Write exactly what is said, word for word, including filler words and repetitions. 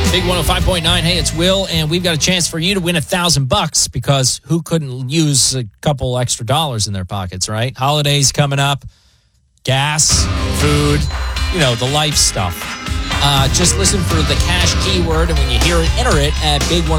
Big one oh five point nine. Hey, it's Will, and we've got a chance for you to win a thousand bucks because who couldn't use a couple extra dollars in their pockets, right? Holidays coming up, gas, food, you know, the life stuff. Uh, just listen for the cash keyword, and when you hear it, enter it at Big one oh